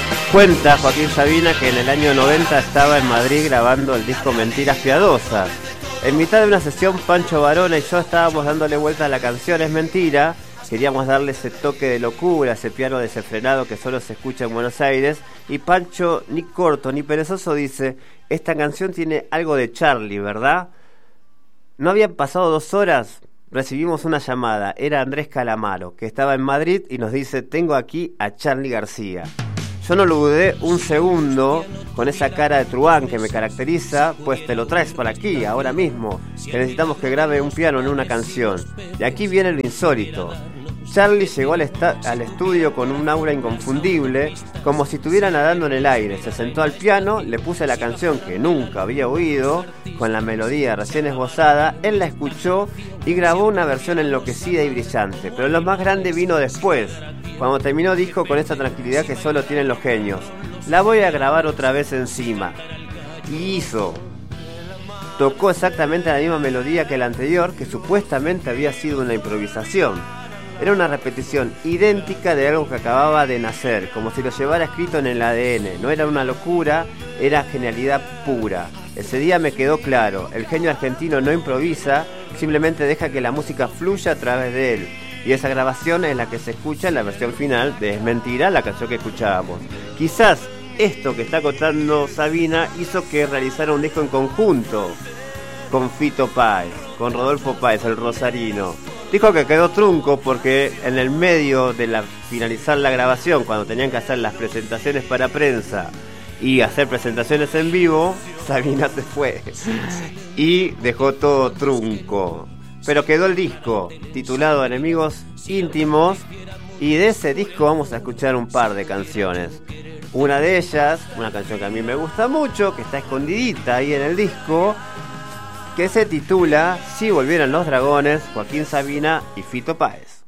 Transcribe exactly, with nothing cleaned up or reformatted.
Cuenta Joaquín Sabina que en el año noventa estaba en Madrid grabando el disco Mentiras Piadosas. En mitad de una sesión, Pancho Varona y yo estábamos dándole vuelta a la canción Es Mentira. Queríamos darle ese toque de locura, ese piano desenfrenado que solo se escucha en Buenos Aires. Y Pancho, ni corto ni perezoso, dice: esta canción tiene algo de Charlie, ¿verdad? No habían pasado dos horas, recibimos una llamada. Era Andrés Calamaro, que estaba en Madrid, y nos dice: tengo aquí a Charly García. Yo no lo dudé un segundo, con esa cara de truán que me caracteriza, pues te lo traes para aquí, ahora mismo, que necesitamos que grabe un piano en una canción. De aquí viene lo insólito. Charly llegó al, al estudio con un aura inconfundible, como si estuviera nadando en el aire. Se sentó al piano, le puse la canción que nunca había oído, con la melodía recién esbozada. Él la escuchó y grabó una versión enloquecida y brillante. Pero lo más grande vino después, cuando terminó, dijo con esa tranquilidad que solo tienen los genios: la voy a grabar otra vez encima. Y hizo. Tocó exactamente la misma melodía que la anterior, que supuestamente había sido una improvisación. Era una repetición idéntica de algo que acababa de nacer, como si lo llevara escrito en el A D N. No era una locura, era genialidad pura. Ese día me quedó claro: el genio argentino no improvisa, simplemente deja que la música fluya a través de él. Y esa grabación es la que se escucha en la versión final de Es Mentira, la canción que escuchábamos. Quizás esto que está contando Sabina hizo que realizara un disco en conjunto con Fito Páez, con Rodolfo Páez, el rosarino. Dijo que quedó trunco porque en el medio de la, finalizar la grabación, cuando tenían que hacer las presentaciones para prensa y hacer presentaciones en vivo, Sabina se fue y dejó todo trunco. Pero quedó el disco, titulado Enemigos Íntimos, y de ese disco vamos a escuchar un par de canciones. Una de ellas, una canción que a mí me gusta mucho, que está escondidita ahí en el disco, que se titula Si volvieran los dragones, Joaquín Sabina y Fito Páez.